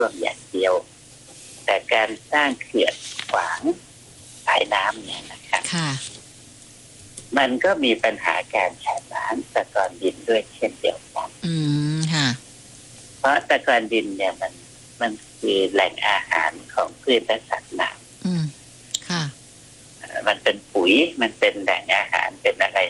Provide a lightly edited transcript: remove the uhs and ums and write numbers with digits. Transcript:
ท่วมอย่างเดียวแต่การสร้างเขื่อนขวางสายน้ำเนี่ยนะครับมันก็มีปัญหาการขาดน้ำตะกอนดินด้วยเช่นเดียวกันค่ะเพราะตะกอนดินเนี่ยมันคือแหล่งอาหารของพืชและสัตว์น้ำค่ะมันเป็นปุ๋ยมันเป็นแหล่งอาหารเป็นอะไร